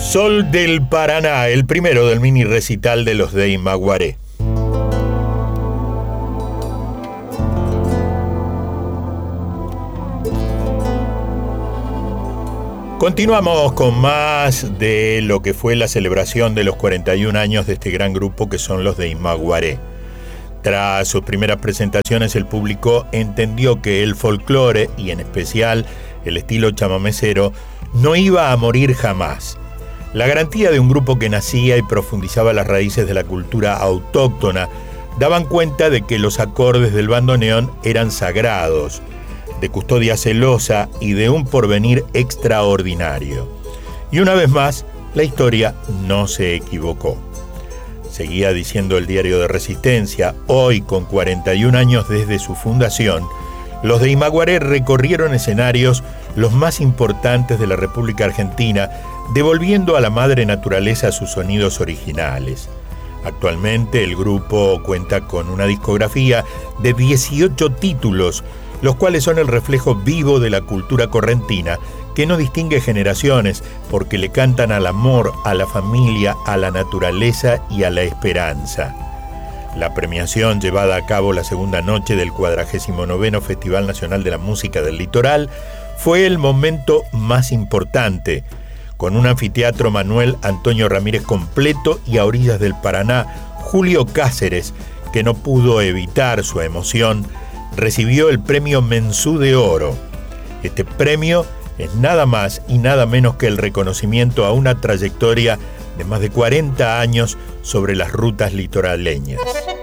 Sol del Paraná, el primero del mini recital de los de Imaguaré. Continuamos con más de lo que fue la celebración de los 41 años de este gran grupo que son los de Imaguaré. Tras sus primeras presentaciones, el público entendió que el folclore, y en especial el estilo chamamecero, no iba a morir jamás. La garantía de un grupo que nacía y profundizaba las raíces de la cultura autóctona daban cuenta de que los acordes del bandoneón eran sagrados, de custodia celosa y de un porvenir extraordinario. Y una vez más, la historia no se equivocó. Seguía diciendo el Diario de Resistencia, hoy con 41 años desde su fundación, los de Imaguaré recorrieron escenarios los más importantes de la República Argentina, devolviendo a la madre naturaleza sus sonidos originales. Actualmente el grupo cuenta con una discografía de 18 títulos, los cuales son el reflejo vivo de la cultura correntina, que no distingue generaciones porque le cantan al amor, a la familia, a la naturaleza y a la esperanza. La premiación, llevada a cabo la segunda noche del 49º Festival Nacional de la Música del Litoral, fue el momento más importante, con un anfiteatro Manuel Antonio Ramírez completo y a orillas del Paraná, Julio Cáceres, que no pudo evitar su emoción, recibió el premio Mensú de Oro. Este premio es nada más y nada menos que el reconocimiento a una trayectoria de más de 40 años sobre las rutas litoraleñas.